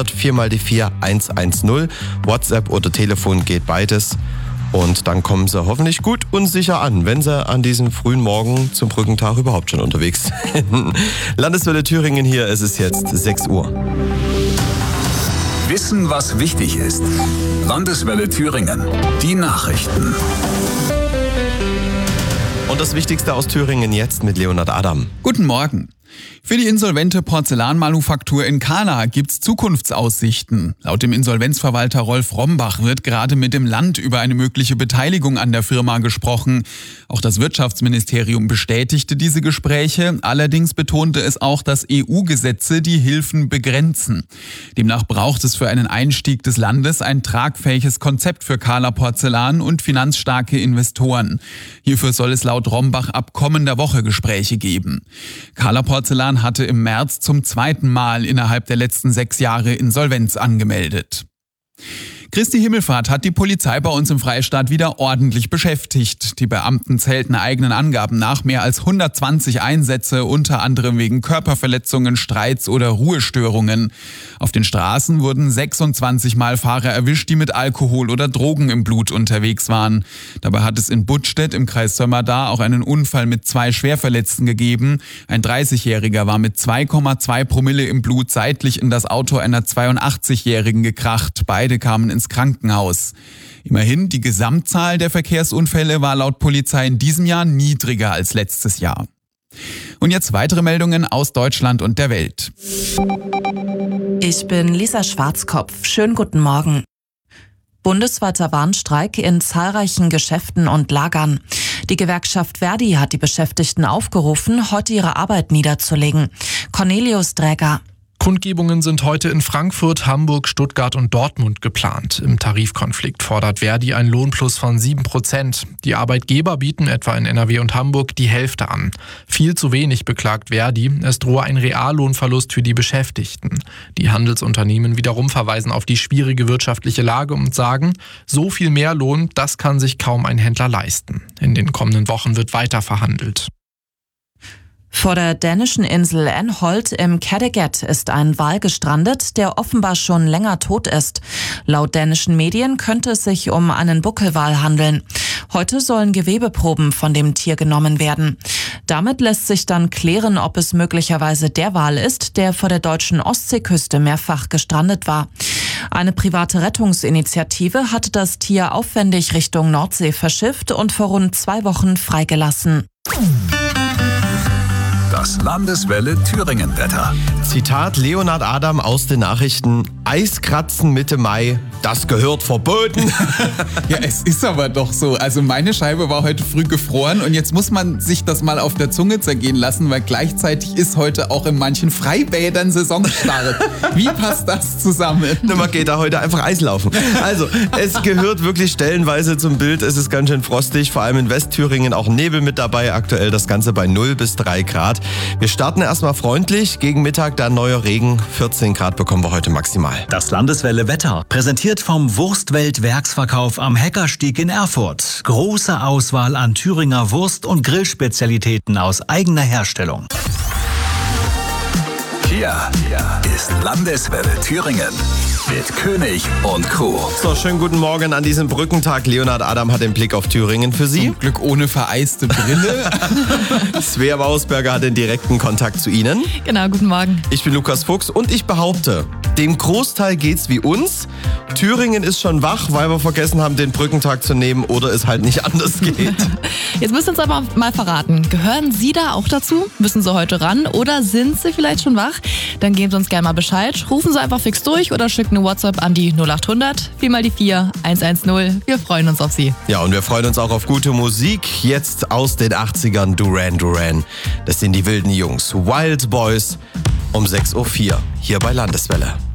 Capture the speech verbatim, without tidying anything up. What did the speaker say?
hundert vier mal die vier eins eins null. WhatsApp oder Telefon geht beides. Und dann kommen sie hoffentlich gut und sicher an, wenn sie an diesem frühen Morgen zum Brückentag überhaupt schon unterwegs sind. Landeswelle Thüringen hier, es ist jetzt sechs Uhr. Wissen, was wichtig ist. Landeswelle Thüringen. Die Nachrichten. Und das Wichtigste aus Thüringen jetzt mit Leonhard Adam. Guten Morgen. Für die insolvente Porzellanmanufaktur in Kahla gibt's Zukunftsaussichten. Laut dem Insolvenzverwalter Rolf Rombach wird gerade mit dem Land über eine mögliche Beteiligung an der Firma gesprochen. Auch das Wirtschaftsministerium bestätigte diese Gespräche. Allerdings betonte es auch, dass E U-Gesetze die Hilfen begrenzen. Demnach braucht es für einen Einstieg des Landes ein tragfähiges Konzept für Kahla Porzellan und finanzstarke Investoren. Hierfür soll es laut Rombach ab kommender Woche Gespräche geben. Kahla Porzellan hatte im März zum zweiten Mal innerhalb der letzten sechs Jahre Insolvenz angemeldet. Christi Himmelfahrt hat die Polizei bei uns im Freistaat wieder ordentlich beschäftigt. Die Beamten zählten eigenen Angaben nach mehr als hundertzwanzig Einsätze, unter anderem wegen Körperverletzungen, Streits oder Ruhestörungen. Auf den Straßen wurden sechsundzwanzig Mal Fahrer erwischt, die mit Alkohol oder Drogen im Blut unterwegs waren. Dabei hat es in Buttstedt im Kreis Sömmerda auch einen Unfall mit zwei Schwerverletzten gegeben. Ein dreißigjähriger war mit zwei Komma zwei Promille im Blut seitlich in das Auto einer zweiundachtzigjährigen gekracht. Beide kamen ins Krankenhaus. Immerhin, die Gesamtzahl der Verkehrsunfälle war laut Polizei in diesem Jahr niedriger als letztes Jahr. Und jetzt weitere Meldungen aus Deutschland und der Welt. Ich bin Lisa Schwarzkopf. Schönen guten Morgen. Bundesweiter Warnstreik in zahlreichen Geschäften und Lagern. Die Gewerkschaft Verdi hat die Beschäftigten aufgerufen, heute ihre Arbeit niederzulegen. Cornelius Dräger. Kundgebungen sind heute in Frankfurt, Hamburg, Stuttgart und Dortmund geplant. Im Tarifkonflikt fordert Verdi einen Lohnplus von sieben Prozent. Die Arbeitgeber bieten etwa in N R W und Hamburg die Hälfte an. Viel zu wenig, beklagt Verdi. Es drohe ein Reallohnverlust für die Beschäftigten. Die Handelsunternehmen wiederum verweisen auf die schwierige wirtschaftliche Lage und sagen, so viel mehr Lohn, das kann sich kaum ein Händler leisten. In den kommenden Wochen wird weiter verhandelt. Vor der dänischen Insel Anholt im Kattegat ist ein Wal gestrandet, der offenbar schon länger tot ist. Laut dänischen Medien könnte es sich um einen Buckelwal handeln. Heute sollen Gewebeproben von dem Tier genommen werden. Damit lässt sich dann klären, ob es möglicherweise der Wal ist, der vor der deutschen Ostseeküste mehrfach gestrandet war. Eine private Rettungsinitiative hatte das Tier aufwendig Richtung Nordsee verschifft und vor rund zwei Wochen freigelassen. Das Landeswelle Thüringen-Wetter. Zitat Leonhard Adam aus den Nachrichten. Eiskratzen Mitte Mai, das gehört verboten. Ja, es ist aber doch so. Also meine Scheibe war heute früh gefroren und jetzt muss man sich das mal auf der Zunge zergehen lassen, weil gleichzeitig ist heute auch in manchen Freibädern Saisonstart. Wie passt das zusammen? Man geht da heute einfach Eislaufen. Also, es gehört wirklich stellenweise zum Bild. Es ist ganz schön frostig, vor allem in Westthüringen auch Nebel mit dabei. Aktuell das Ganze bei null bis drei Grad. Wir starten erstmal freundlich. Gegen Mittag dann neuer Regen. vierzehn Grad bekommen wir heute maximal. Das Landeswelle Wetter, präsentiert vom Wurstwelt-Werksverkauf am Heckerstieg in Erfurt. Große Auswahl an Thüringer Wurst- und Grillspezialitäten aus eigener Herstellung. Hier ist Landeswelle Thüringen mit König und Crew. So, schönen guten Morgen an diesem Brückentag. Leonhard Adam hat den Blick auf Thüringen für Sie. Zum Glück ohne vereiste Brille. Svea Bausberger hat den direkten Kontakt zu Ihnen. Genau, guten Morgen. Ich bin Lukas Fuchs und ich behaupte, dem Großteil geht's wie uns. Thüringen ist schon wach, weil wir vergessen haben, den Brückentag zu nehmen oder es halt nicht anders geht. Jetzt müssen Sie uns aber mal verraten, gehören Sie da auch dazu? Müssen Sie heute ran oder sind Sie vielleicht schon wach? Dann geben Sie uns gerne mal Bescheid. Rufen Sie einfach fix durch oder schicken eine WhatsApp an die null acht hundert vier mal die vier eins eins null. Wir freuen uns auf Sie. Ja, und wir freuen uns auch auf gute Musik. Jetzt aus den achtzigern Duran Duran. Das sind die wilden Jungs. Wild Boys um sechs Uhr vier hier bei Landeswelle.